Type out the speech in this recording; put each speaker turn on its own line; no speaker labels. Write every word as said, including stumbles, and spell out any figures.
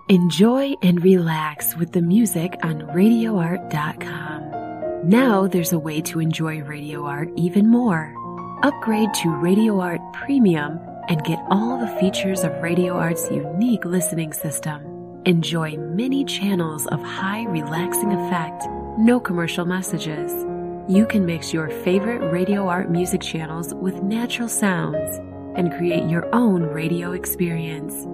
Enjoy and relax with the music on radio art dot com. Now there's a way to enjoy Radio Art even more. Upgrade to Radio Art Premium and get all the features of Radio Art's unique listening system. Enjoy many channels of high relaxing effect, no commercial messages. You can mix your favorite Radio Art music channels with natural sounds and create your own radio experience.